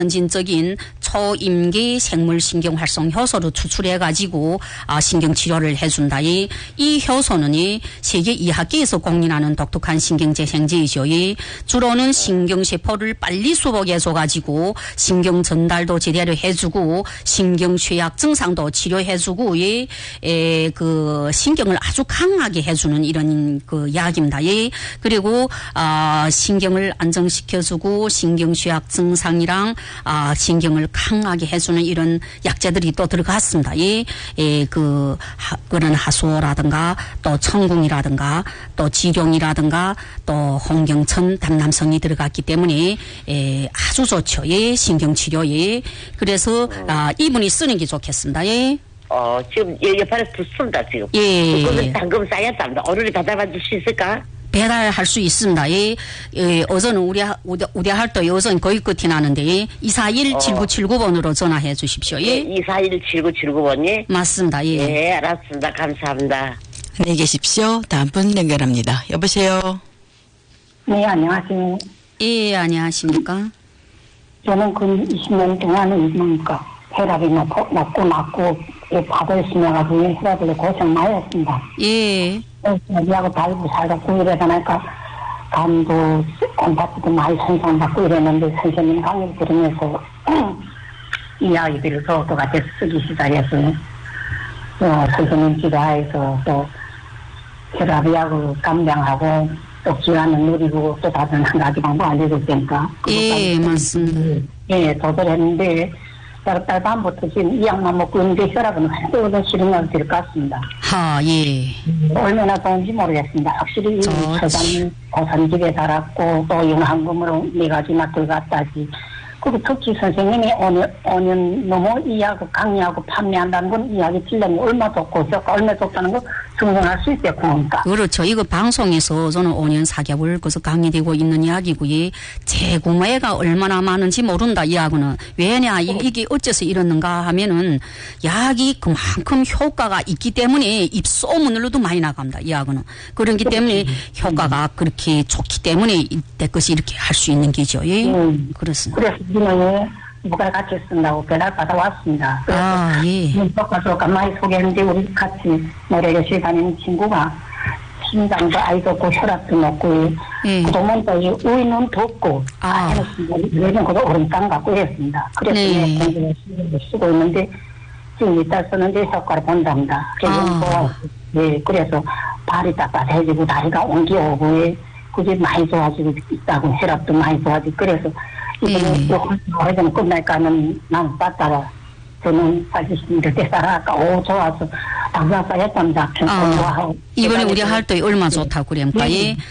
전진적인 초임기 생물신경활성 효소를 추출해가지고 신경치료를 해준다. 이 효소는 세계 2학계에서 공인하는 독특한 신경재생제이죠. 주로는 신경세포를 빨리 수복해줘가지고 신경 전달도 제대로 해주고 신경쇠약 증상도 치료해주고 그 신경을 아주 강하게 해주는 이런 그 약입니다. 그리고 신경을 안정시켜주고 신경쇠약 증상이랑 신경을 강하게 해주는 이런 약재들이 또 들어갔습니다. 그런 하수오라든가 또 청궁이라든가 또 지룡이라든가 또 홍경천, 담남성이 들어갔기 때문에 아주 좋죠. 신경치료에. 그래서 이분이 쓰는 게 좋겠습니다. 지금 옆에 듣습니다, 지금. 그거는 당금 쌓였답니다. 오늘이 받아봐 줄 수 있을까? 배달할 수 있습니다. 어제는 우리 할때 여전 거의 끝이 나는데 241-7979번으로 전화해 주십시오. 241-7979번이? 맞습니다. 예, 알았습니다. 감사합니다. 안녕히 계십시오. 다음 분 연결합니다. 여보세요. 네, 안녕하세요. 예, 안녕하십니까? 저는 그 20년 동안은 그러니까 혈압이 높고 파도에 심해가지고 혈압을 고생 많이 했습니다. 예. 여기하고 달고 살고 이러다 보니까 간도 콩팥도 많이 손상받고 이랬는데 선생님 강의를 들으면서 이야기들을 또 같이 쓰기 시작했어요. 선생님 지도하에서 또 혈압약을 감량하고 또 기간을 누리고 또 다른 한 가지 방법 알려줄 테니까. 예, 맞습니다. 예, 도전했는데 다음부터 지금 이 약만 먹고 있는데 혈압은 한도도 실행하게 될 것 같습니다. 예. 얼마나 좋은지 모르겠습니다. 확실히 처장 고산집에 달았고 또 영한금으로 4가지나 들어갔다지. 그리고 특히 선생님이 5년 넘어 이 약을 강의하고 판매한다는 건 이야기 질량이 얼마 좋고 효과 얼마 좋다는 거 증명할 수 있어요. 그러니까. 그렇죠. 이거 방송에서 저는 5년 4개월 거기서 강의되고 있는 이야기고요. 재구매가 얼마나 많은지 모른다 이 약은. 왜냐 이게 어째서 이러는가 하면은 약이 그만큼 효과가 있기 때문에 입소문으로도 많이 나갑니다. 이 약은. 그렇기 때문에 효과가 그렇게 좋기 때문에 이때 것이 이렇게 할 수 있는 게죠. 그렇습니다. 그래서 우리는 누가 같이 쓴다고 배달 받아왔습니다. 예. 가서 간만에 소개했는데 우리 같이 노래교실 다니는 친구가 심장도 아이 좋고 혈압도 높고 그동안 또 우이는 덥고 요즘 그도 얼음땅 갖고 이랬습니다. 그래서 공부를 쓰고 있는데 지금 이따 쓰는데 효과를 본답니다. 그래서 발이 따뜻해지고 다리가 옮겨오고 그게 많이 좋아지고 있다고 혈압도 많이 좋아지고 그래서 이번에 오래전 끝날까는 난 빠따라 저는 사실 이렇게 살아가 좋아서 당장 쌓였답니다. 이번에 우리 할 때 얼마 좋다고 그러니까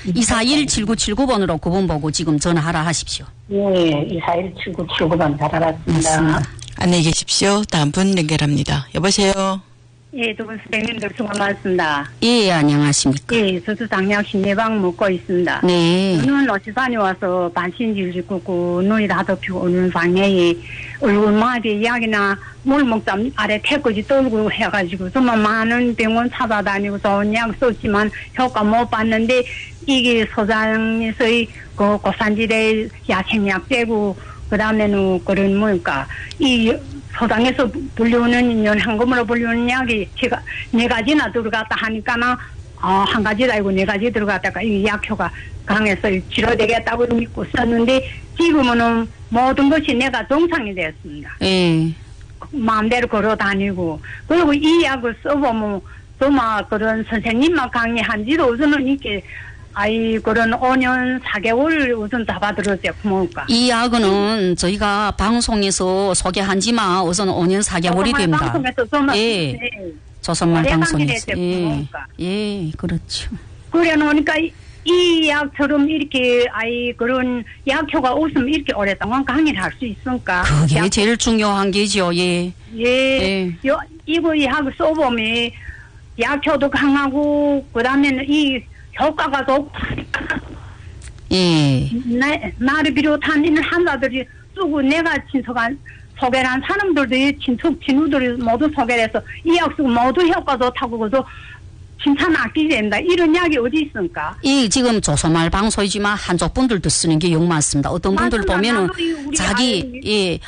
241-7979번으로 그분 보고 지금 전화하라 하십시오. 예, 241-7979번 잘 알았습니다. 안녕히 계십시오. 다음 분 연결합니다. 여보세요. 예, 두 분 선생님들 수고 많습니다. 예, 안녕하십니까. 예, 저도 당뇨 심내방 먹고 있습니다. 네. 눈은 어찌산에 와서 반신질 짓고 눈이 다 덮이고 오는 방해에 얼굴마디 이야기나 물 먹다 아래 태까지 떨고 해가지고 정말 많은 병원 찾아다니고 좋은 약 썼지만 효과 못 봤는데 이게 소장에서의 그 고산질에 야생약 떼고 그 다음에는 그런 뭐니까 이 소장에서 불리우는 현금으로 불리우는 약이 제가 4가지나 들어갔다 하니까는 한 가지도 아니고 4가지 들어갔다가 이 약효가 강해서 치료되겠다고 믿고 썼는데 지금은 모든 것이 내가 정상이 됐습니다. 마음대로 걸어 다니고 그리고 이 약을 써보면 정말 그런 선생님만 강의한 지도 우선은 이렇게 그런 5년 4개월 우선 잡아들었어요. 그러니까. 이 약은 저희가 방송에서 소개한지만 우선 5년 4개월이 됩니다. 방송에서 정말 예. 조선말 방송에서. 예, 그렇죠. 그래 놓으니까 이 약처럼 이렇게 그런 약효가 없으면 이렇게 오랫동안 강의를 할 수 있으니까. 그게 제일 중요한 게죠. 예. 이거 이 약을 써보면 약효도 강하고 그다음에는 이 효과가 좋고 나를 비롯한 있는 환자들이 쓰고 내가 소개를 한 사람들도 친척 친구들이 모두 소개를 해서 이 약 쓰고 모두 효과 좋다고 그래서 칭찬 아끼게 된다. 이런 이야기 어디 있습니까? 이 지금 조선말 방송이지만 한족 분들도 쓰는 게 욕 많습니다. 어떤 분들 보면은 자기